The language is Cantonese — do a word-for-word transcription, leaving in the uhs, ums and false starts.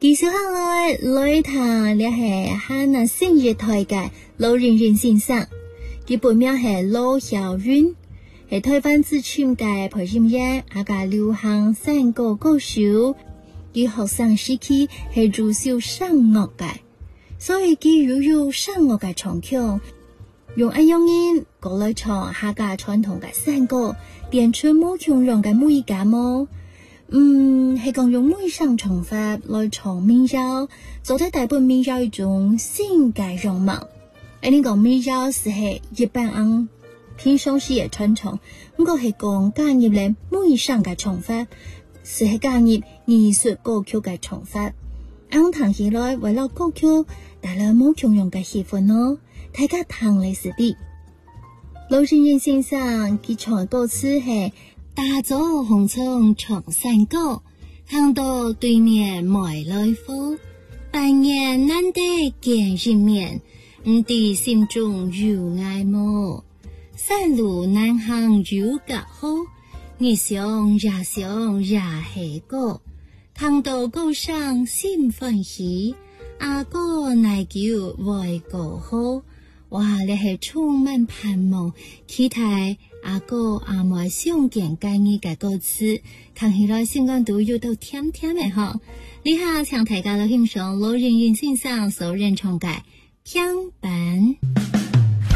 繼續下來來談咧係漢那新月台嘅老人人先生，佢本名係羅曉雲，係台灣自唱嘅培訓員，阿個流行山歌歌手，佢學生時期係主修聲樂嘅，所以佢擁有聲樂嘅長腔，用安樣音過來唱下個傳統嘅山歌，變出冇強用嘅美感麼？嗯，係講用每上唱法來唱民謠，做得大部分民謠一種性格容貌。而呢個民謠是係一般人平常時嘅傳唱，唔過係講加入咧每上嘅唱法，是係加入藝術歌曲嘅唱法。啱彈起來為了歌曲帶來冇強用嘅氣氛咯，大家彈嚟是啲。老人人先生佢唱歌詞係。打咗紅蔥長山歌，看到對面埋來風，半夜難得見一面，唔知心中有愛慕。山路難行有隔好，日想也想也係歌，看到歌聲心歡喜，阿哥乃叫為歌好。哇！你係充滿盼望，期待阿哥阿妹相見介意嘅歌詞，看起來先講都有到甜甜嘅嗬。呢下請大家嚟欣賞老人人先生所演唱嘅《響板》。